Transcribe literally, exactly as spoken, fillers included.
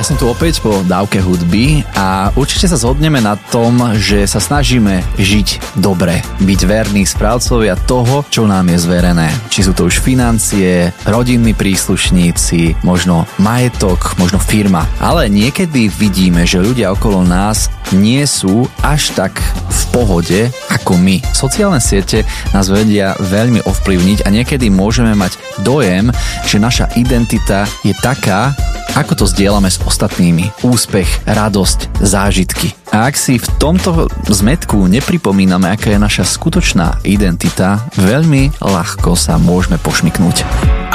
Ja som tu opäť po dávke hudby a určite sa zhodneme na tom, že sa snažíme žiť dobre, byť verní správcovia toho, čo nám je zverené. Či sú to už financie, rodinní príslušníci, možno majetok, možno firma. Ale niekedy vidíme, že ľudia okolo nás nie sú až tak v pohode ako my. Sociálne siete nás vedia veľmi ovplyvniť a niekedy môžeme mať dojem, že naša identita je taká, ako to zdieľame s ostatnými. Úspech, radosť, zážitky. A ak si v tomto zmätku nepripomíname, aká je naša skutočná identita, veľmi ľahko sa môžeme pošmyknúť.